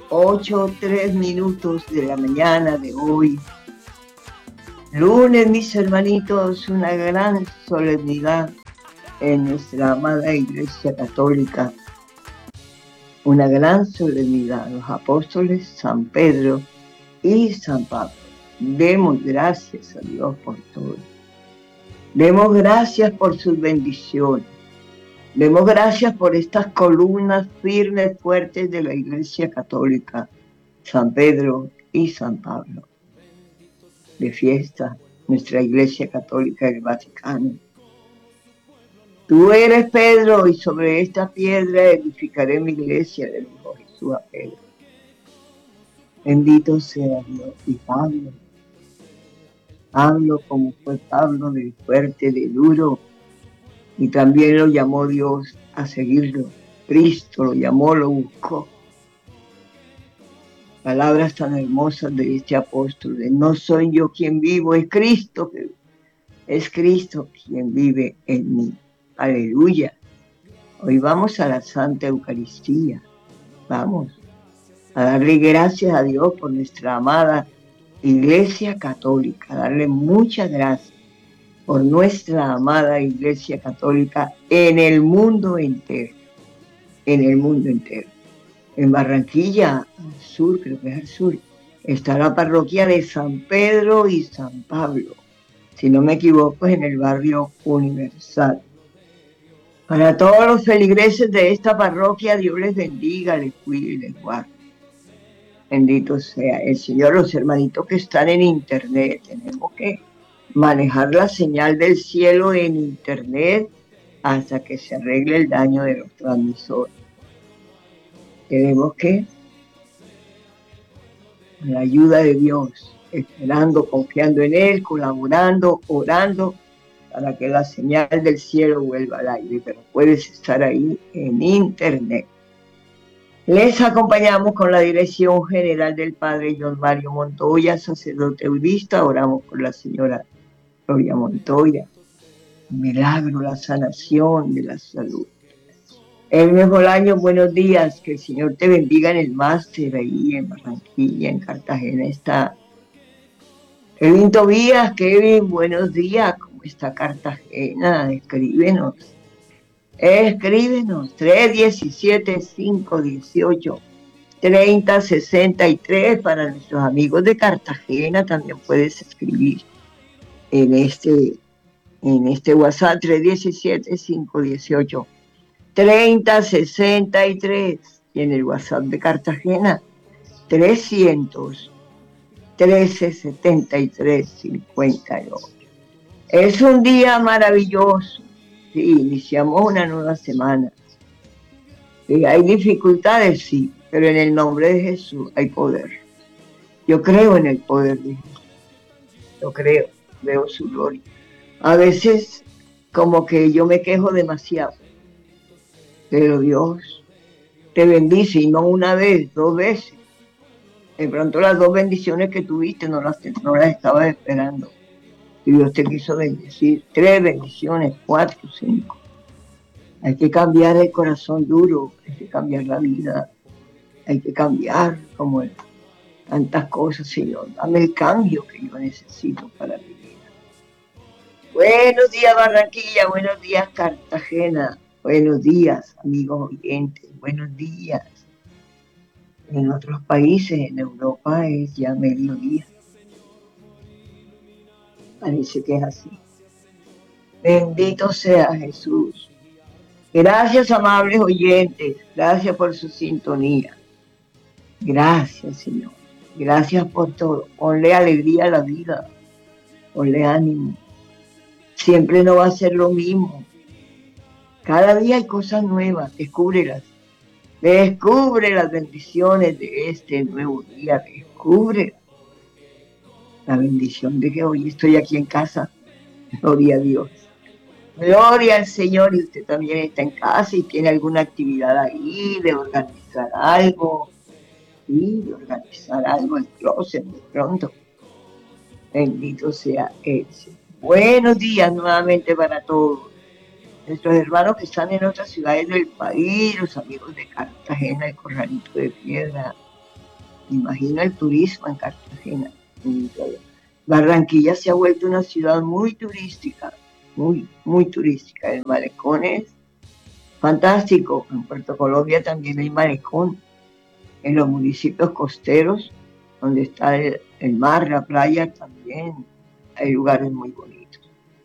8:03 de la mañana de hoy. Lunes, mis hermanitos, una gran solemnidad en nuestra amada Iglesia Católica. Una gran solemnidad, los apóstoles San Pedro y San Pablo. Demos gracias a Dios por todo. Demos gracias por sus bendiciones. Demos gracias por estas columnas firmes, fuertes de la Iglesia Católica, San Pedro y San Pablo. De fiesta, nuestra Iglesia Católica del Vaticano. Tú eres Pedro, y sobre esta piedra edificaré mi iglesia, le dijo Jesús a Pedro. Bendito sea Dios. Y Pablo, como fue Pablo, de fuerte, de duro, y también lo llamó Dios a seguirlo. Cristo lo llamó, lo buscó. Palabras tan hermosas de este apóstol, de no soy yo quien vivo, es Cristo quien vive en mí. Aleluya. Hoy vamos a la Santa Eucaristía. Vamos a darle gracias a Dios por nuestra amada Iglesia Católica, darle muchas gracias por nuestra amada Iglesia Católica en el mundo entero, En Barranquilla, al sur, creo que es al sur, está la parroquia de San Pedro y San Pablo, si no me equivoco, es en el barrio Universal. Para todos los feligreses de esta parroquia, Dios les bendiga, les cuide y les guarde. Bendito sea el Señor. Los hermanitos que están en internet, tenemos que manejar la señal del cielo en internet hasta que se arregle el daño de los transmisores. Tenemos que, con la ayuda de Dios, esperando, confiando en Él, colaborando, orando, para que la señal del cielo vuelva al aire, pero puedes estar ahí en internet. Les acompañamos con la dirección general del Padre John Mario Montoya, sacerdote budista. Oramos por la señora Gloria Montoya. El milagro, la sanación de la salud. Hermes Bolaño, buenos días. Que el Señor te bendiga en el máster ahí en Barranquilla, en Cartagena está. Kevin Tobías, Kevin, buenos días. ¿Cómo está Cartagena? Escríbenos. 317-518-3063 para nuestros amigos de Cartagena. También puedes escribir en este WhatsApp 317-518-3063 y en el WhatsApp de Cartagena 300-1373-58. Es un día maravilloso. Sí, iniciamos una nueva semana. Sí, hay dificultades, sí, pero en el nombre de Jesús hay poder. Yo creo en el poder de Jesús. Yo veo su gloria. A veces como que yo me quejo demasiado, pero Dios te bendice, y no una vez, 2 veces. De pronto las 2 bendiciones que tuviste no las estabas esperando. Y Dios te quiso bendecir, 3 bendiciones, 4, 5. Hay que cambiar el corazón duro, hay que cambiar la vida, hay que cambiar como tantas cosas, Señor. Dame el cambio que yo necesito para mi vida. Buenos días, Barranquilla, buenos días, Cartagena, buenos días, amigos oyentes, buenos días. En otros países, en Europa, es ya mediodía. Parece que es así. Bendito sea Jesús. Gracias, amables oyentes. Gracias por su sintonía. Gracias, Señor. Gracias por todo. Ponle alegría a la vida. Ponle ánimo. Siempre no va a ser lo mismo. Cada día hay cosas nuevas. Descúbrelas. Descubre las bendiciones de este nuevo día. Descubre la bendición de que hoy estoy aquí en casa. Gloria a Dios. Gloria al Señor. Y usted también está en casa y tiene alguna actividad ahí de organizar algo. Y de organizar algo en el closet de pronto. Bendito sea Él. Buenos días nuevamente para todos. Nuestros hermanos que están en otras ciudades del país, los amigos de Cartagena, el Corralito de Piedra, Me imagino el turismo en Cartagena. Barranquilla se ha vuelto una ciudad muy turística, muy turística. El malecón es fantástico. En Puerto Colombia también hay malecón. En los municipios costeros, donde está el mar, la playa, también hay lugares muy bonitos.